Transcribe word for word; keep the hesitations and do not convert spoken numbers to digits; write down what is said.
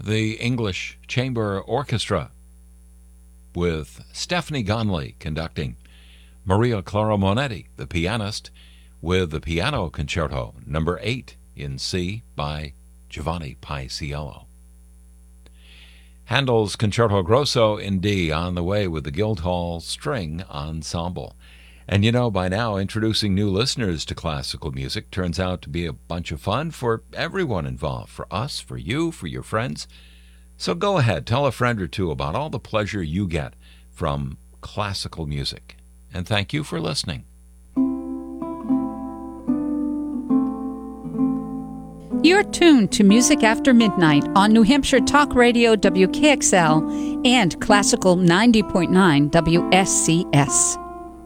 the English Chamber Orchestra with Stephanie Gonley conducting. Maria Clara Monetti, the pianist, with the Piano Concerto number eight in C by Giovanni Paisiello. Handel's Concerto Grosso in D on the way with the Guildhall String Ensemble. And you know, by now, introducing new listeners to classical music turns out to be a bunch of fun for everyone involved, for us, for you, for your friends. So go ahead, tell a friend or two about all the pleasure you get from classical music. And thank you for listening. You're tuned to Music After Midnight on New Hampshire Talk Radio W K X L and Classical ninety point nine W S C S.